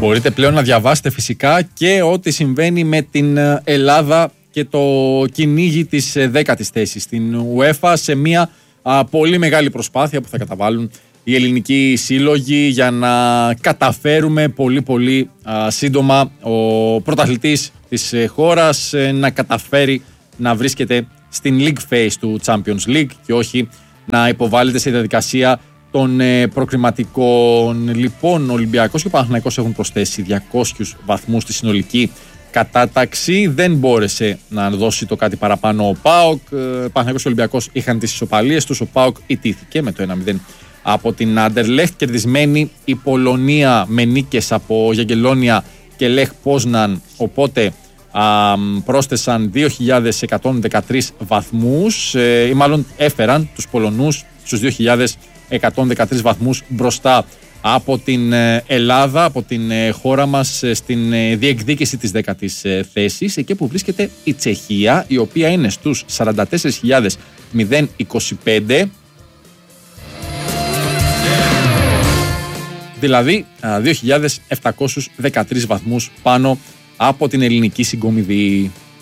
Μπορείτε πλέον να διαβάσετε φυσικά και ό,τι συμβαίνει με την Ελλάδα και το κυνήγι της 10ης θέσης στην UEFA σε μια πολύ μεγάλη προσπάθεια που θα καταβάλουν οι ελληνικοί σύλλογοι για να καταφέρουμε πολύ σύντομα ο πρωταθλητής της χώρας να καταφέρει να βρίσκεται στην League Phase του Champions League και όχι να υποβάλλεται σε διαδικασία των προκριματικών. Λοιπόν, ο Ολυμπιακός και ο Παναθηναϊκός έχουν προσθέσει 200 βαθμούς στη συνολική κατάταξη. Δεν μπόρεσε να δώσει το κάτι παραπάνω ο ΠΑΟΚ. Ο Παναθηναϊκός και ο Ολυμπιακός είχαν τις ισοπαλίες τους. Ο ΠΑΟΚ ιτήθηκε με το 1-0 από την Άντερλεχτ. Κερδισμένη η Πολωνία με νίκες από Γιαγκελόνια και Λεχ Πόσναν. Οπότε πρόσθεσαν 2.113 βαθμούς ή μάλλον έφεραν τους Πολωνούς στους 2.113 βαθμούς μπροστά από την Ελλάδα, από την χώρα μας στην διεκδίκηση της 10ης θέσης, εκεί που βρίσκεται η Τσεχία, η οποία είναι στους 44.025, δηλαδή 2.713 βαθμούς πάνω από την ελληνική συγκομιδή.